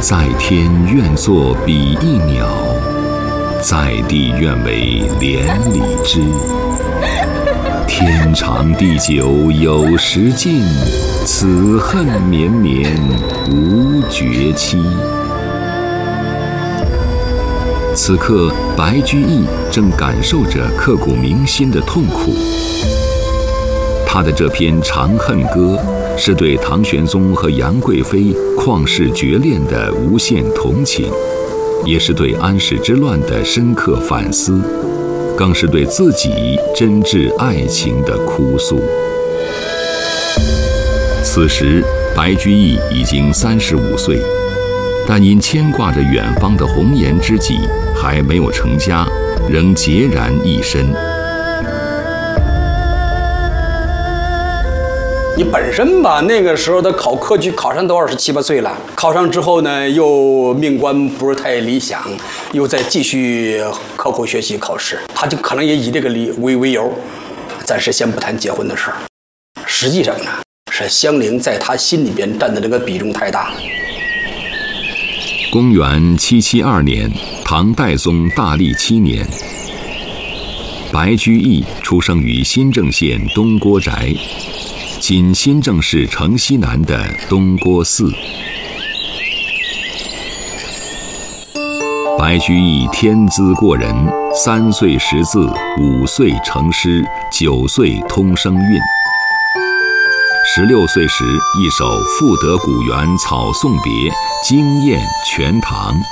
在天愿作比翼鸟，在地愿为连理枝。天长地久有时尽，此恨绵绵无绝期。此刻，白居易正感受着刻骨铭心的痛苦。他的这篇《长恨歌》是对唐玄宗和杨贵妃旷世绝恋的无限同情，也是对安史之乱的深刻反思，更是对自己真挚爱情的哭诉。此时，白居易已经35岁，但因牵挂着远方的红颜知己，还没有成家，仍孑然一身。 你本身吧，那个时候他考科举考上都27、28岁了，考上之后呢，又命官不是太理想，又再继续刻苦学习考试，他就可能也以这个为由，暂时先不谈结婚的事儿。实际上呢，是香菱在他心里边占的这个比重太大了。 公元772年，唐代宗大历7年，白居易出生于新郑县东郭宅。今新郑市城西南的东郭寺。白居易天资过人，3岁识字，5岁成诗，9岁通声韵。16岁时，一首《赋得古原草送别》惊艳全唐。